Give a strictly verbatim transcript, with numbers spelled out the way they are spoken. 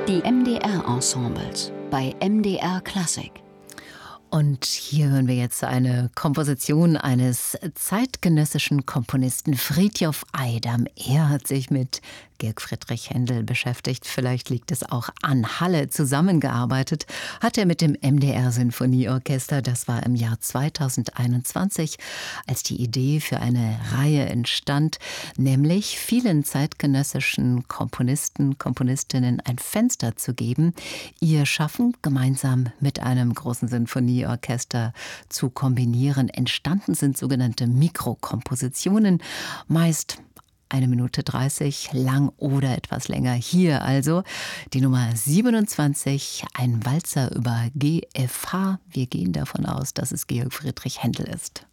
Die M D R-Ensembles bei M D R Klassik. Und hier hören wir jetzt eine Komposition eines zeitgenössischen Komponisten, Frithjof Eidam. Er hat sich mit Georg Friedrich Händel beschäftigt. Vielleicht liegt es auch an Halle. Zusammengearbeitet hat er mit dem M D R-Sinfonieorchester. Das war im Jahr zweitausendeinundzwanzig, als die Idee für eine Reihe entstand, nämlich vielen zeitgenössischen Komponisten, Komponistinnen ein Fenster zu geben, ihr Schaffen gemeinsam mit einem großen Sinfonieorchester zu kombinieren. Entstanden sind sogenannte Mikrokompositionen, meist eine Minute dreißig lang oder etwas länger. Hier also die Nummer siebenundzwanzig, ein Walzer über G F H. Wir gehen davon aus, dass es Georg Friedrich Händel ist.